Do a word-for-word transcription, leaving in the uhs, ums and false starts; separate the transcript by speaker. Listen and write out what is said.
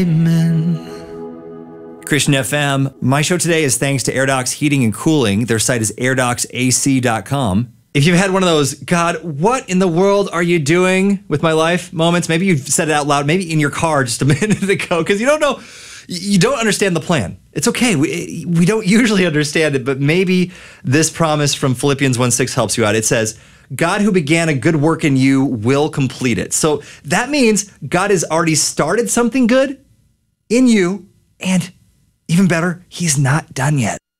Speaker 1: Christian F M. My show today is thanks to AirDocs Heating and Cooling. Their site is air docs A C dot com. If you've had one of those, God, what in the world are you doing with my life moments, maybe you've said it out loud, maybe in your car just a minute ago, because you don't know, you don't understand the plan. It's okay. We, we don't usually understand it, but maybe this promise from Philippians one six helps you out. It says, God who began a good work in you will complete it. So that means God has already started something good in you, and even better, he's not done yet.